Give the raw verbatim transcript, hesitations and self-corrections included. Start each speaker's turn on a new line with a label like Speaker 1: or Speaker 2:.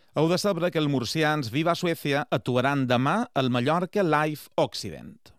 Speaker 1: Heu de saber que els murcians Viva Suècia actuaran demà al Mallorca Live Occident.